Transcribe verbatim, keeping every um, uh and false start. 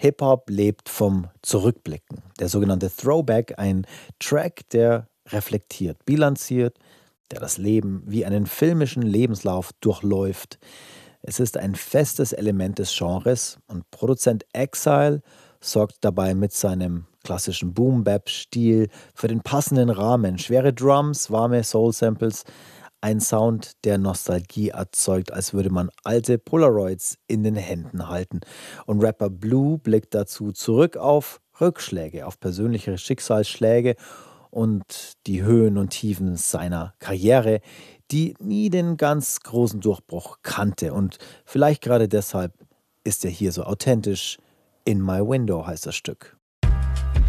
Hip-Hop lebt vom Zurückblicken. Der sogenannte Throwback, ein Track, der reflektiert, bilanziert, der das Leben wie einen filmischen Lebenslauf durchläuft. Es ist ein festes Element des Genres und Produzent Exile sorgt dabei mit seinem klassischen Boom-Bap-Stil für den passenden Rahmen. Schwere Drums, warme Soul-Samples, ein Sound, der Nostalgie erzeugt, als würde man alte Polaroids in den Händen halten. Und Rapper Blue blickt dazu zurück auf Rückschläge, auf persönliche Schicksalsschläge und die Höhen und Tiefen seiner Karriere, die nie den ganz großen Durchbruch kannte. Und vielleicht gerade deshalb ist er hier so authentisch. In My Window heißt das Stück.